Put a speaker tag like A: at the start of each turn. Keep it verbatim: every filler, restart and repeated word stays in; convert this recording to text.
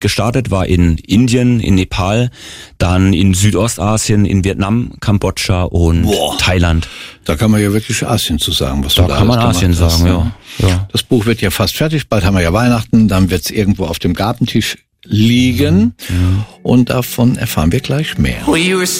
A: gestartet, war in Indien, in Nepal, dann in Südostasien, in Vietnam, Kambodscha und Boah. Thailand.
B: Da kann man ja wirklich Asien zu sagen, was
A: da
B: du da
A: kann man Asien
B: hast,
A: sagen, ja. ja.
B: Das Buch wird ja fast fertig, bald haben wir ja Weihnachten, dann wird es irgendwo auf dem Gartentisch liegen ja. und davon erfahren wir gleich mehr.